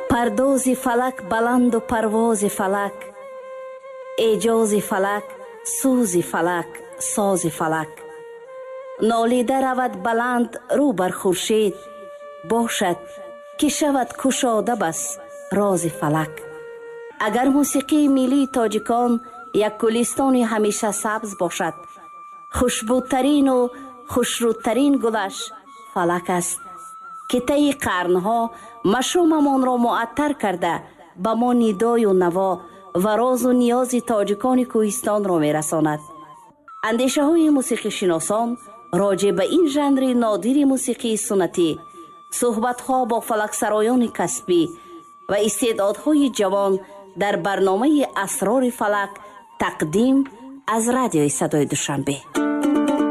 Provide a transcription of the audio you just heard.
پردوزی فلک بلند و پرواز فلک، اعجاز فلک، سوز فلک، ساز فلک. نالیده رود بلند رو بر خورشید، باشد که شود کشاده بس راز فلک. اگر موسیقی ملی تاجیکان یک گلستان همیشه سبز باشد، خوشبوترین و خوشرودترین گلش فلک است که طی قرنها مشاممان را معطر کرده به ما ندای و نوا و راز و نیاز تاجیکان کوهستان را میرساند. اندیشه های موسیقی شناسان راجع به این ژانر نادر موسیقی سنتی، صحبت ها با فلکسرایان کسبی و استعدادهای جوان در برنامه اسرار فلک تقدیم از رادیوی صدای دوشنبه.